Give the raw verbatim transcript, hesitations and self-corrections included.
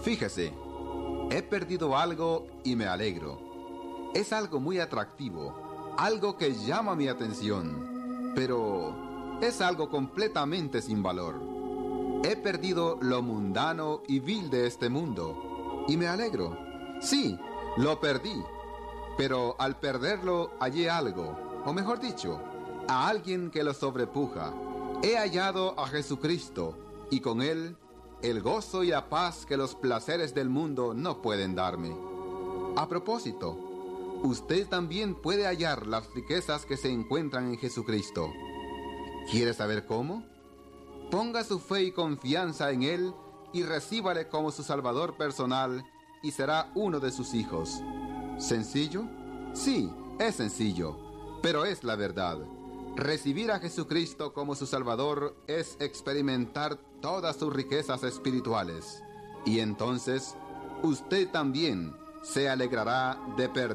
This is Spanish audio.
Fíjese, he perdido algo y me alegro. Es algo muy atractivo, algo que llama mi atención, pero es algo completamente sin valor. He perdido lo mundano y vil de este mundo, y me alegro. Sí, lo perdí, pero al perderlo hallé algo, o mejor dicho, a alguien que lo sobrepuja. He hallado a Jesucristo, y con él el gozo y la paz que los placeres del mundo no pueden darme. A propósito, usted también puede hallar las riquezas que se encuentran en Jesucristo. ¿Quiere saber cómo? Ponga su fe y confianza en Él y recíbale como su Salvador personal y será uno de sus hijos. ¿Sencillo? Sí, es sencillo, pero es la verdad. Recibir a Jesucristo como su Salvador es experimentar todas sus riquezas espirituales. Y entonces, usted también se alegrará de perder